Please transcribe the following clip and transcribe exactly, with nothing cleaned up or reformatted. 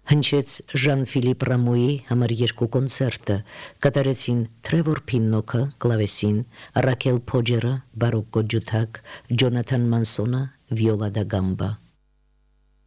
հնչեց Ժան-Ֆիլիպ Ռամոյի համար երկու կոնցերտը, կատարեցին Թրևոր Փիննոքը կլավեսին, Ռաքել Փոջերը բարոկկո ջութակ, Ջոնաթան Մանսոնը վիոլա դա գամբա։